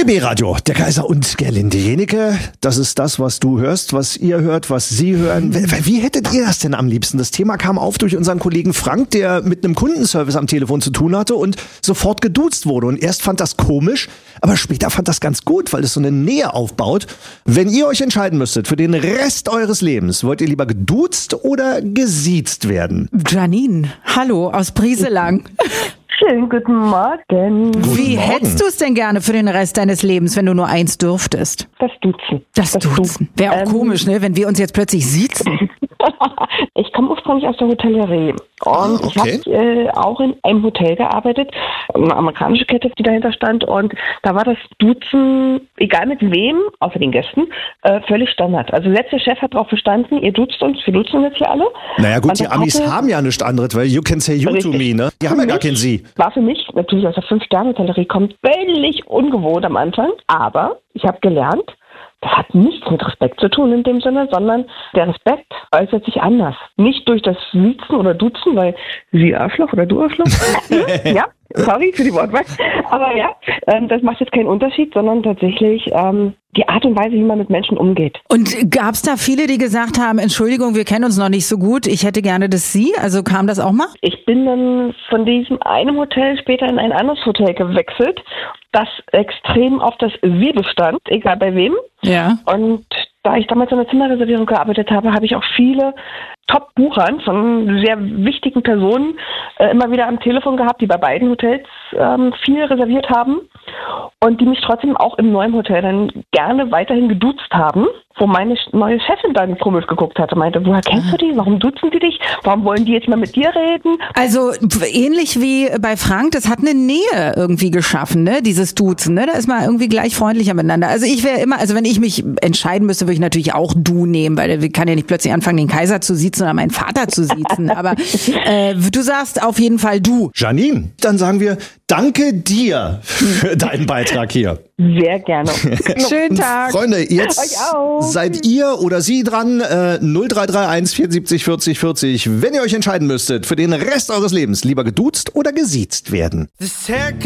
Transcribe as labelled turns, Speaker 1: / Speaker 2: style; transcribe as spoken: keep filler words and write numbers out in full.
Speaker 1: B B Radio, der Kaiser und Gerlinde Jenike. Das ist das, was du hörst, was ihr hört, was Sie hören. Wie, wie hättet ihr das denn am liebsten? Das Thema kam auf durch unseren Kollegen Frank, der mit einem Kundenservice am Telefon zu tun hatte und sofort geduzt wurde. Und erst fand das komisch, aber später fand das ganz gut, weil es so eine Nähe aufbaut. Wenn ihr euch entscheiden müsstet für den Rest eures Lebens, wollt ihr lieber geduzt oder gesiezt werden?
Speaker 2: Janine, hallo aus Brieselang.
Speaker 3: Schönen guten Morgen.
Speaker 1: Guten
Speaker 2: Wie
Speaker 1: Morgen.
Speaker 2: hättest du es denn gerne für den Rest deines Lebens, wenn du nur eins dürftest?
Speaker 3: Das Duzen.
Speaker 2: Das, das Duzen. Wäre auch
Speaker 3: ähm,
Speaker 2: komisch, ne, wenn wir uns jetzt plötzlich siezen.
Speaker 3: Ich komme ursprünglich aus der Hotellerie und
Speaker 1: Ah, okay.
Speaker 3: ich habe äh, auch in einem Hotel gearbeitet, eine amerikanische Kette, die dahinter stand, und da war das Duzen, egal mit wem, außer den Gästen, äh, völlig Standard. Also selbst der Chef hat darauf bestanden, ihr duzt uns, wir duzen jetzt hier alle.
Speaker 1: Naja gut,
Speaker 3: Und
Speaker 1: die
Speaker 3: das
Speaker 1: Amis
Speaker 3: hatte-
Speaker 1: haben ja nichts anderes, weil you can say you to
Speaker 3: Richtig.
Speaker 1: me, ne? Die haben ja gar kein Sie.
Speaker 3: War für mich natürlich aus der Fünf-Sterne-Hotellerie kommt völlig ungewohnt am Anfang, aber ich habe gelernt, das hat nichts mit Respekt zu tun in dem Sinne, sondern der Respekt äußert sich anders. Nicht durch das Siezen oder Duzen, weil Sie Arschloch oder du Arschloch. Ja, sorry für die Wortwahl. Aber ja, ähm, das macht jetzt keinen Unterschied, sondern tatsächlich ähm, die Art und Weise, wie man mit Menschen umgeht.
Speaker 2: Und gab es da viele, die gesagt haben, Entschuldigung, wir kennen uns noch nicht so gut, ich hätte gerne das Sie? Also kam das auch mal?
Speaker 3: Ich bin dann von diesem einem Hotel später in ein anderes Hotel gewechselt, das extrem auf das Sie bestand, egal bei wem.
Speaker 2: Ja.
Speaker 3: Und da ich damals in der Zimmerreservierung gearbeitet habe, habe ich auch viele Top-Buchern von sehr wichtigen Personen äh, immer wieder am Telefon gehabt, die bei beiden Hotels ähm, viel reserviert haben und die mich trotzdem auch im neuen Hotel dann gerne weiterhin geduzt haben, wo meine neue Chefin dann komisch geguckt hatte, meinte, woher kennst du die? Warum duzen die dich? Warum wollen die jetzt mal mit dir reden?
Speaker 2: Also ähnlich wie bei Frank, das hat eine Nähe irgendwie geschaffen, ne? Dieses Duzen, ne? Da ist man irgendwie gleich freundlicher miteinander. Also ich wäre immer, also wenn ich mich entscheiden müsste, würde ich natürlich auch du nehmen, weil ich kann ja nicht plötzlich anfangen, den Kaiser zu siezen oder meinen Vater zu siezen. Aber äh, du sagst auf jeden Fall du.
Speaker 1: Janine, dann sagen wir danke dir für deinen Beitrag hier.
Speaker 3: Sehr gerne.
Speaker 2: Schönen Tag.
Speaker 1: Freunde, jetzt
Speaker 3: Euch auch.
Speaker 1: seid ihr oder sie dran, äh, null drei drei eins vierundsiebzig vierzig vierzig, wenn ihr euch entscheiden müsstet für den Rest eures Lebens, lieber geduzt oder gesiezt werden.